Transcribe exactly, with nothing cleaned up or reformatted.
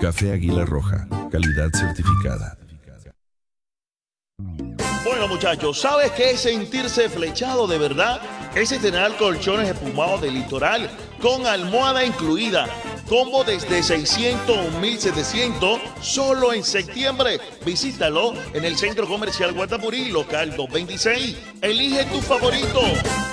Café Águila Roja, calidad certificada. Bueno, muchachos, ¿sabes qué es sentirse flechado de verdad? Es estrenar colchones espumados de Litoral con almohada incluida. Combo desde seiscientos a mil setecientos solo en septiembre. Visítalo en el Centro Comercial Guatapurí, local doscientos veintiséis. Elige tu favorito.